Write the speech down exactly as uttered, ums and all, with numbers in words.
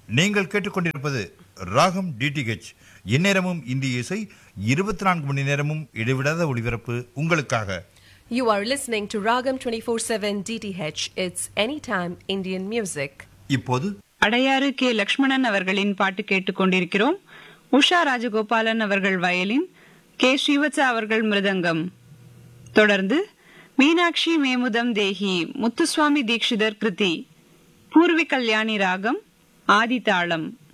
நீங்கள் கேட்டுக்கொண்டிருப்பது ராகம் டிடிஹெச். எந்நேரமும் இந்திய இசை, இருபத்தி நான்கு மணி நேரமும் இடைவிடாத ஒளிபரப்பு உங்களுக்காக. You are listening to Ragam twenty-four seven D T H. It's anytime Indian music. இப்போது அடையாறு கே லக்ஷ்மணன் அவர்களின் பாட்டு கேட்டுக்கொண்டிருக்கிறோம். உஷா ராஜகோபாலன் அவர்கள் வயலின், கே ஸ்ரீவத்சா அவர்கள் மிருதங்கம். தொடர்ந்து மீனாட்சி மேமுதம் தேஹி முத்துசுவாமி தீட்சிதர் கிருதி, பூர்வி கல்யாணி ராகம், ஆதி தாளம்.